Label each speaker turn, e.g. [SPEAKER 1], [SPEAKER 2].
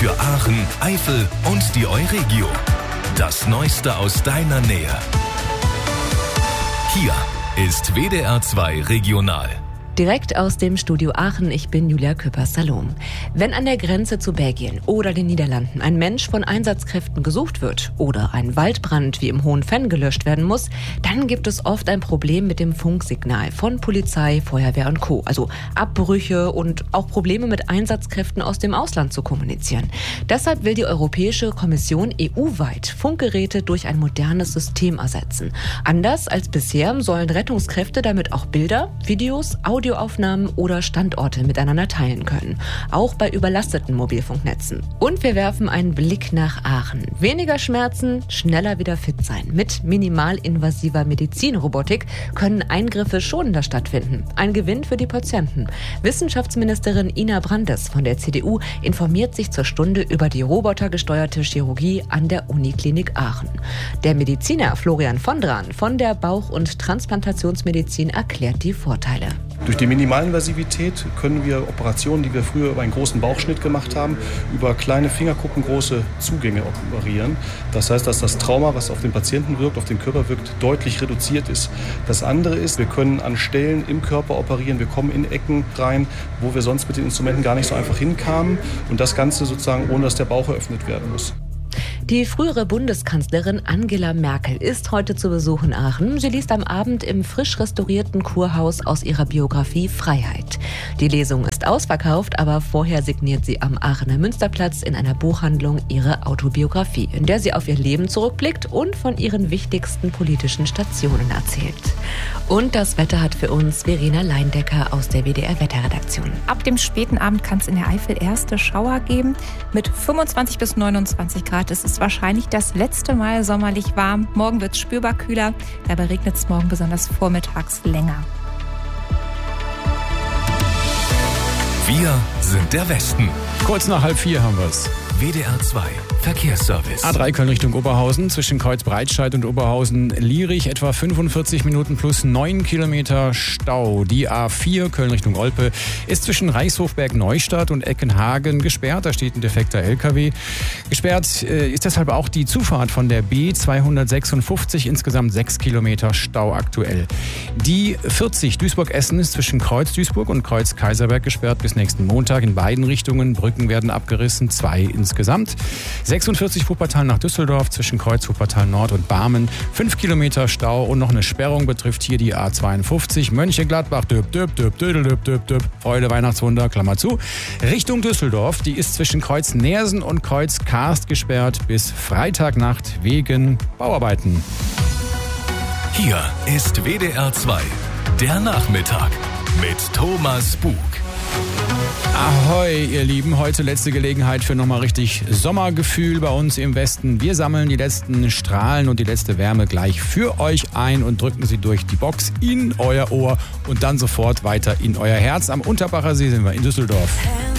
[SPEAKER 1] für Aachen, Eifel und die Euregio. Das Neueste aus deiner Nähe. Hier ist WDR 2 Regional.
[SPEAKER 2] Direkt aus dem Studio Aachen, ich bin Julia Küppers-Salom. Wenn an der Grenze zu Belgien oder den Niederlanden ein Mensch von Einsatzkräften gesucht wird oder ein Waldbrand wie im Hohen Venn gelöscht werden muss, dann gibt es oft ein Problem mit dem Funksignal von Polizei, Feuerwehr und Co. Also Abbrüche und auch Probleme mit Einsatzkräften aus dem Ausland zu kommunizieren. Deshalb will die Europäische Kommission EU-weit Funkgeräte durch ein modernes System ersetzen. Anders als bisher sollen Rettungskräfte damit auch Bilder, Videos, Audioaufnahmen oder Standorte miteinander teilen können. Auch bei überlasteten Mobilfunknetzen. Und wir werfen einen Blick nach Aachen. Weniger Schmerzen, schneller wieder fit sein. Mit minimalinvasiver Medizinrobotik können Eingriffe schonender stattfinden. Ein Gewinn für die Patienten. Wissenschaftsministerin Ina Brandes von der CDU informiert sich zur Stunde über die robotergesteuerte Chirurgie an der Uniklinik Aachen. Der Mediziner Florian Vondran von der Bauch- und Transplantationsmedizin erklärt die Vorteile.
[SPEAKER 3] Durch die Minimalinvasivität können wir Operationen, die wir früher über einen großen Bauchschnitt gemacht haben, über kleine fingerkuppengroße Zugänge operieren. Das heißt, dass das Trauma, was auf den Patienten wirkt, auf den Körper wirkt, deutlich reduziert ist. Das andere ist, wir können an Stellen im Körper operieren, wir kommen in Ecken rein, wo wir sonst mit den Instrumenten gar nicht so einfach hinkamen. Und das Ganze sozusagen, ohne dass der Bauch eröffnet werden muss.
[SPEAKER 2] Die frühere Bundeskanzlerin Angela Merkel ist heute zu Besuch in Aachen. Sie liest am Abend im frisch restaurierten Kurhaus aus ihrer Biografie Freiheit. Die Lesung ist ausverkauft, aber vorher signiert sie am Aachener Münsterplatz in einer Buchhandlung ihre Autobiografie, in der sie auf ihr Leben zurückblickt und von ihren wichtigsten politischen Stationen erzählt. Und das Wetter hat für uns Verena Leindecker aus der WDR-Wetterredaktion.
[SPEAKER 4] Ab dem späten Abend kann es in der Eifel erste Schauer geben. Mit 25 bis 29 Grad ist es wahrscheinlich das letzte Mal sommerlich warm. Morgen wird es spürbar kühler. Dabei regnet es morgen besonders vormittags länger.
[SPEAKER 1] Wir sind der Westen.
[SPEAKER 5] Kurz nach 3:30 haben wir es.
[SPEAKER 1] WDR 2 Verkehrsservice.
[SPEAKER 5] A3 Köln Richtung Oberhausen, zwischen Kreuz-Breitscheid und Oberhausen-Lierich etwa 45 Minuten plus 9 Kilometer Stau. Die A4 Köln Richtung Olpe ist zwischen Reichshofberg-Neustadt und Eckenhagen gesperrt. Da steht ein defekter LKW. Gesperrt ist deshalb auch die Zufahrt von der B256, insgesamt 6 Kilometer Stau aktuell. Die 40 Duisburg-Essen ist zwischen Kreuz-Duisburg und Kreuz-Kaiserberg gesperrt bis nächsten Montag in beiden Richtungen. Brücken werden abgerissen, 2 insgesamt. 46 Wuppertal nach Düsseldorf zwischen Kreuz Wuppertal Nord und Barmen. 5 Kilometer Stau und noch eine Sperrung betrifft hier die A52 Mönchengladbach. Freude, Weihnachtswunder, Klammer zu. Richtung Düsseldorf, die ist zwischen Kreuz Neersen und Kreuz Karst gesperrt bis Freitagnacht wegen Bauarbeiten.
[SPEAKER 1] Hier ist WDR 2, der Nachmittag mit Thomas Bug.
[SPEAKER 5] Ahoi, ihr Lieben. Heute letzte Gelegenheit für nochmal richtig Sommergefühl bei uns im Westen. Wir sammeln die letzten Strahlen und die letzte Wärme gleich für euch ein und drücken sie durch die Box in euer Ohr und dann sofort weiter in euer Herz. Am Unterbacher See sind wir in Düsseldorf.